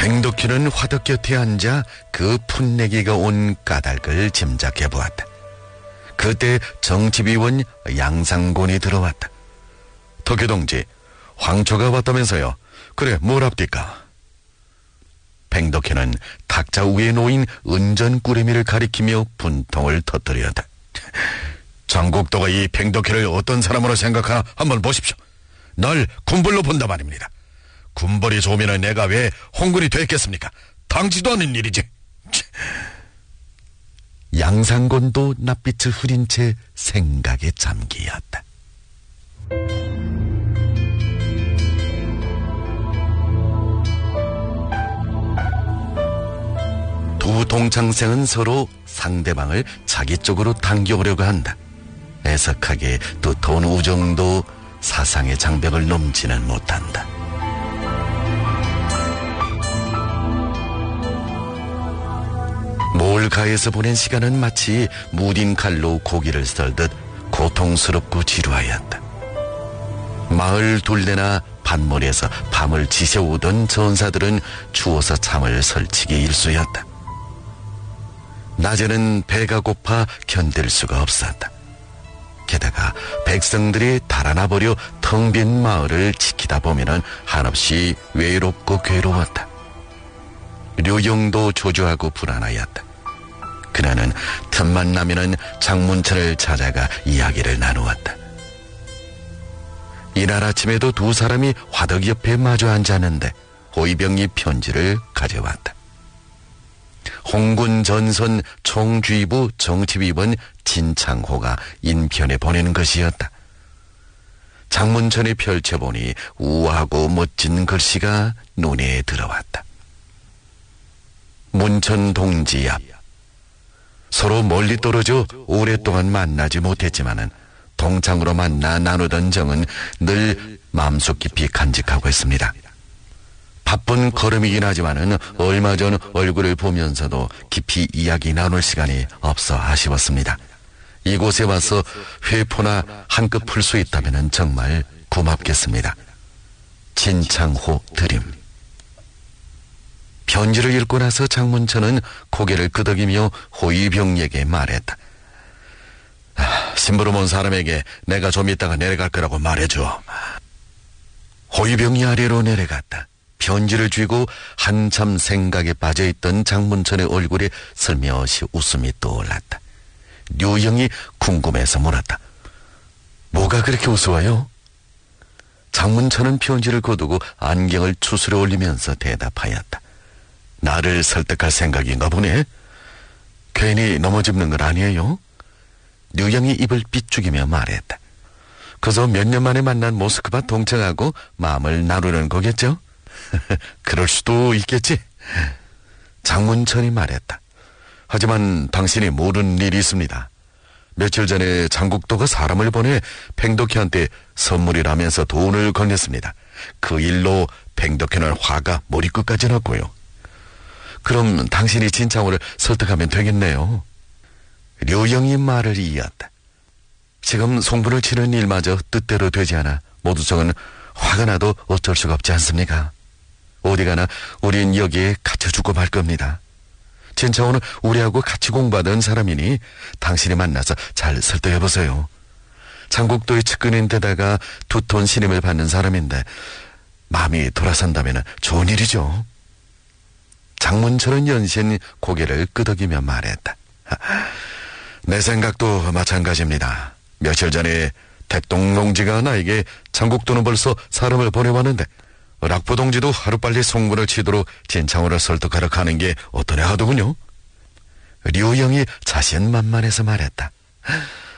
팽덕희는 화덕 곁에 앉아 그 풋내기가 온 까닭을 짐작해 보았다. 그때 정치비원 양상곤이 들어왔다. 덕희 동지, 황초가 왔다면서요. 그래, 뭘 합니까? 팽덕희는 탁자 위에 놓인 은전 꾸러미를 가리키며 분통을 터뜨렸다. 장국도가 이 팽덕희를 어떤 사람으로 생각하나 한번 보십시오. 날 군벌로 본다 말입니다. 군벌이 좋으면 내가 왜 홍군이 됐겠습니까? 당치도 않은 일이지. 양상곤도 낯빛을 흐린 채 생각에 잠기었다. 두 동창생은 서로 상대방을 자기 쪽으로 당겨오려고 한다. 애석하게 두터운 우정도 사상의 장벽을 넘지는 못한다. 몰가에서 보낸 시간은 마치 무딘 칼로 고기를 썰듯 고통스럽고 지루하였다. 마을 둘레나 밭머리에서 밤을 지새우던 전사들은 추워서 잠을 설치기 일쑤였다. 낮에는 배가 고파 견딜 수가 없었다. 게다가 백성들이 달아나버려 텅 빈 마을을 지키다 보면은 한없이 외롭고 괴로웠다. 류영도 조조하고 불안하였다. 그녀는 틈만 나면은 장문철을 찾아가 이야기를 나누었다. 이날 아침에도 두 사람이 화덕 옆에 마주 앉았는데 호위병이 편지를 가져왔다. 홍군 전선 총주의부 정치비원 진창호가 인편에 보내는 것이었다. 장문천에 펼쳐보니 우아하고 멋진 글씨가 눈에 들어왔다. 문천 동지 앞. 서로 멀리 떨어져 오랫동안 만나지 못했지만은 동창으로 만나 나누던 정은 늘 마음속 깊이 간직하고 있습니다. 바쁜 걸음이긴 하지만은 얼마 전 얼굴을 보면서도 깊이 이야기 나눌 시간이 없어 아쉬웠습니다. 이곳에 와서 회포나 한껏 풀 수 있다면 정말 고맙겠습니다. 진창호 드림. 편지를 읽고 나서 장문천은 고개를 끄덕이며 호위병에게 말했다. 심부름 온 사람에게 내가 좀 있다가 내려갈 거라고 말해줘. 호위병이 아래로 내려갔다. 편지를 쥐고 한참 생각에 빠져있던 장문천의 얼굴에 슬며시 웃음이 떠올랐다. 류영이 궁금해서 물었다. 뭐가 그렇게 우스워요? 장문천은 편지를 거두고 안경을 추스려 올리면서 대답하였다. 나를 설득할 생각인가 보네. 괜히 넘어집는 건 아니에요? 류영이 입을 삐죽이며 말했다. 그저 몇 년 만에 만난 모스크바 동창하고 마음을 나누는 거겠죠? 그럴 수도 있겠지. 장문천이 말했다. 하지만 당신이 모르는 일이 있습니다. 며칠 전에 장국도가 사람을 보내 팽덕희한테 선물이라면서 돈을 건넸습니다. 그 일로 팽덕희는 화가 머리끝까지 났고요. 그럼 당신이 진창호를 설득하면 되겠네요. 류영이 말을 이었다. 지금 송분을 치는 일마저 뜻대로 되지 않아 모두성은 화가 나도 어쩔 수가 없지 않습니까? 어디 가나 우린 여기에 갇혀 죽고 말 겁니다. 진창호는 우리하고 같이 공부하던 사람이니 당신이 만나서 잘 설득해보세요. 장국도의 측근인데다가 두톤 신임을 받는 사람인데 마음이 돌아선다면 좋은 일이죠. 장문철은 연신 고개를 끄덕이며 말했다. 내 생각도 마찬가지입니다. 며칠 전에 택동농지가 나에게 장국도는 벌써 사람을 보내왔는데 락포동지도 하루빨리 송분을 치도록 진창호를 설득하러 가는 게 어떠냐 하더군요. 류영이 자신만만해서 말했다.